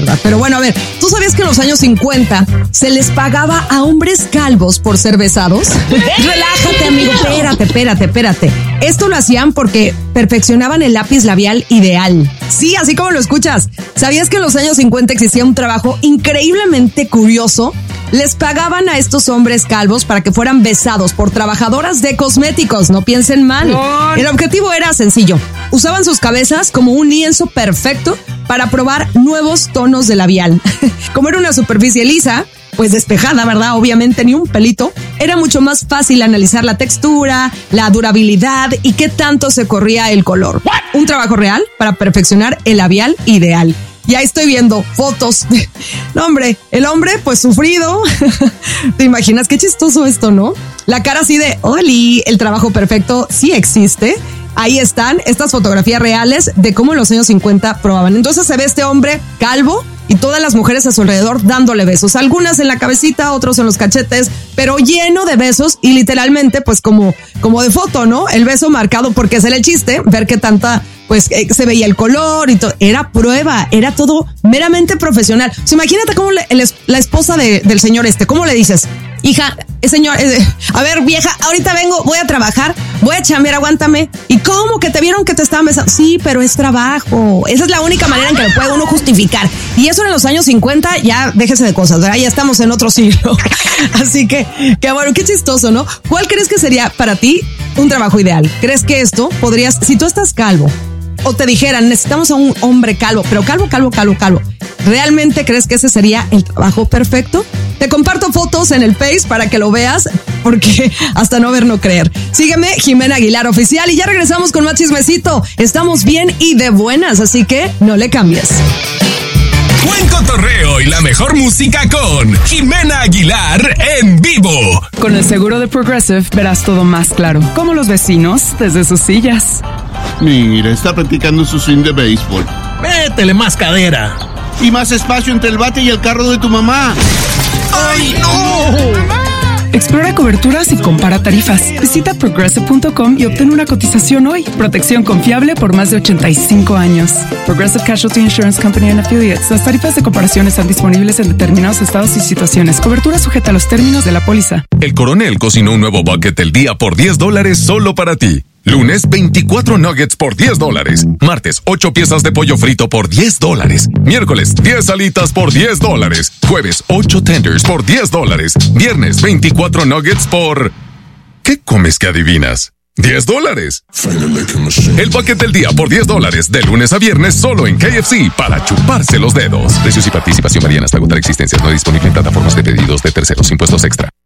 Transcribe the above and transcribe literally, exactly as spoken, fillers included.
verdad. Pero bueno, a ver, ¿tú sabías que en los años cincuenta se les pagaba a hombres calvos por ser besados? Relájate, amigo, espérate, espérate, espérate. Esto lo hacían porque perfeccionaban el lápiz labial ideal. Sí, así como lo escuchas. ¿Sabías que en los años cincuenta existía un trabajo increíblemente curioso? Les pagaban a estos hombres calvos para que fueran besados por trabajadoras de cosméticos. No piensen mal. No. El objetivo era sencillo. Usaban sus cabezas como un lienzo perfecto para probar nuevos tonos de labial. Como era una superficie lisa, pues despejada, ¿verdad? Obviamente ni un pelito. Era mucho más fácil analizar la textura, la durabilidad y qué tanto se corría el color. ¿What? Un trabajo real para perfeccionar el labial ideal. Ya estoy viendo fotos. No, hombre, el hombre pues sufrido. ¿Te imaginas? Qué chistoso esto, ¿no? La cara así de, ¡oli! El trabajo perfecto sí existe. Ahí están estas fotografías reales de cómo en los años cincuenta probaban. Entonces se ve este hombre calvo y todas las mujeres a su alrededor dándole besos. Algunas en la cabecita, otros en los cachetes, pero lleno de besos y literalmente pues como, como de foto, ¿no? El beso marcado porque es el chiste, ver qué tanta pues eh, se veía el color y todo. Era prueba, era todo meramente profesional. O sea, imagínate cómo le, el, la esposa de, del señor este, ¿cómo le dices? Hija, señor, eh, a ver, vieja, ahorita vengo, voy a trabajar, voy a chambear, aguántame. ¿Y cómo? ¿Que te vieron que te estaban besando? Sí, pero es trabajo. Esa es la única manera en que lo puede uno justificar. Y eso en los años cincuenta, ya déjese de cosas, ¿verdad? Ya estamos en otro siglo. Así que, que bueno, qué chistoso, ¿no? ¿Cuál crees que sería para ti un trabajo ideal? ¿Crees que esto podrías, si tú estás calvo, o te dijeran, necesitamos a un hombre calvo, pero calvo, calvo, calvo, calvo, ¿realmente crees que ese sería el trabajo perfecto? Te comparto fotos en el Face para que lo veas, porque hasta no ver, no creer. Sígueme, Jimena Aguilar Oficial, y ya regresamos con más chismecito. Estamos bien y de buenas, así que no le cambies. Buen cotorreo y la mejor música con Jimena Aguilar en vivo. Con el seguro de Progressive verás todo más claro, como los vecinos desde sus sillas. Mira, está practicando su swing de béisbol. Métele más cadera. Y más espacio entre el bate y el carro de tu mamá. ¡Ay, no! Explora coberturas y compara tarifas. Visita progressive punto com y obtén una cotización hoy. Protección confiable por más de ochenta y cinco años. Progressive Casualty Insurance Company and Affiliates. Las tarifas de comparación están disponibles en determinados estados y situaciones. Cobertura sujeta a los términos de la póliza. El Coronel cocinó un nuevo bucket del día por diez dólares solo para ti. Lunes, veinticuatro nuggets por diez dólares. Martes, ocho piezas de pollo frito por diez dólares. Miércoles, diez alitas por diez dólares. Jueves, ocho tenders por diez dólares. Viernes, veinticuatro nuggets por... ¿Qué comes que adivinas? diez dólares. El paquete del día por diez dólares. De lunes a viernes solo en K F C para chuparse los dedos. Precios y participación varían hasta agotar existencias. No disponible en plataformas de pedidos de terceros. Impuestos extra.